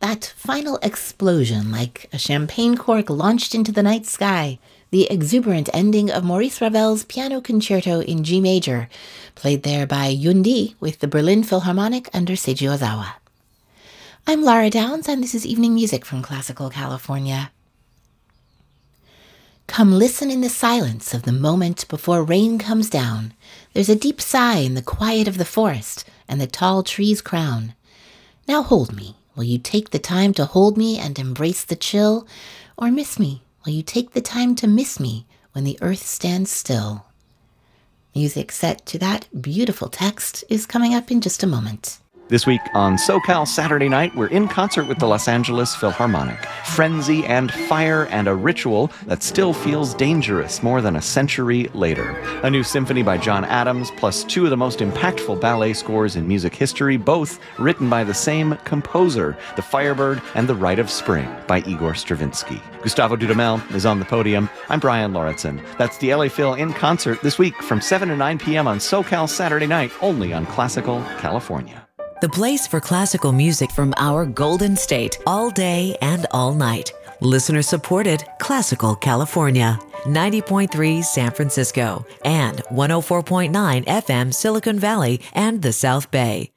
That final explosion, like a champagne cork launched into the night sky, the exuberant ending of Maurice Ravel's Piano Concerto in G major, played there by Yundi with the Berlin Philharmonic under Seiji Ozawa. I'm Lara Downs, and this is Evening Music from Classical California. Come listen in the silence of the moment before rain comes down. There's a deep sigh in the quiet of the forest and the tall trees' crown. Now hold me. Will you take the time to hold me and embrace the chill? Or miss me? Will you take the time to miss me when the earth stands still? Music set to that beautiful text is coming up in just a moment. This week on SoCal Saturday Night, we're in concert with the Los Angeles Philharmonic. Frenzy and fire and a ritual that still feels dangerous more than a century later. A new symphony by John Adams, plus two of the most impactful ballet scores in music history, both written by the same composer, The Firebird and The Rite of Spring by Igor Stravinsky. Gustavo Dudamel is on the podium. I'm Brian Lauritsen. That's the LA Phil in concert this week from 7 to 9 p.m. on SoCal Saturday Night, only on Classical California. The place for classical music from our Golden State, all day and all night. Listener supported Classical California, 90.3 San Francisco, and 104.9 FM Silicon Valley and the South Bay.